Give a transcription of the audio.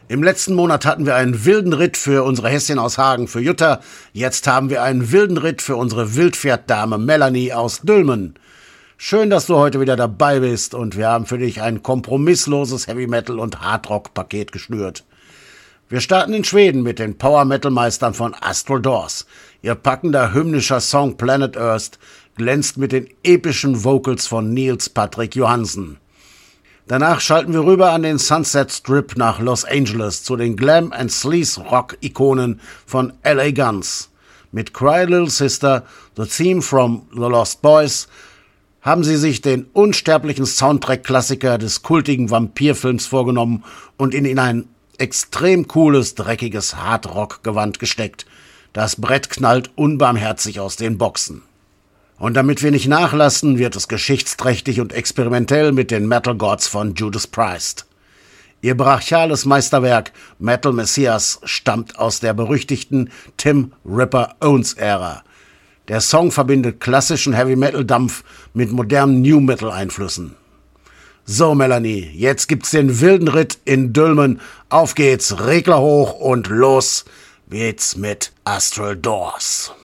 Im letzten Monat hatten wir einen wilden Ritt für unsere Häschen aus Hagen für Jutta. Jetzt haben wir einen wilden Ritt für unsere Wildpferddame Melanie aus Dülmen. Schön, dass du heute wieder dabei bist und wir haben für dich ein kompromissloses Heavy-Metal- und Hardrock-Paket geschnürt. Wir starten in Schweden mit den Power-Metal-Meistern von Astral Doors. Ihr packender hymnischer Song Planet Earth glänzt mit den epischen Vocals von Niels Patrick Johansen. Danach schalten wir rüber an den Sunset Strip nach Los Angeles zu den Glam- and Sleaze-Rock-Ikonen von LA Guns. Mit Cry Little Sister, The Theme from The Lost Boys, haben sie sich den unsterblichen Soundtrack-Klassiker des kultigen Vampirfilms vorgenommen und ihn in ein extrem cooles, dreckiges Hardrock-Gewand gesteckt. Das Brett knallt unbarmherzig aus den Boxen. Und damit wir nicht nachlassen, wird es geschichtsträchtig und experimentell mit den Metal Gods von Judas Priest. Ihr brachiales Meisterwerk Metal Messias stammt aus der berüchtigten Tim Ripper Owens-Ära. Der Song verbindet klassischen Heavy-Metal-Dampf mit modernen New-Metal-Einflüssen. So, Melanie, jetzt gibt's den wilden Ritt in Dülmen. Auf geht's, Regler hoch und los geht's mit Astral Doors.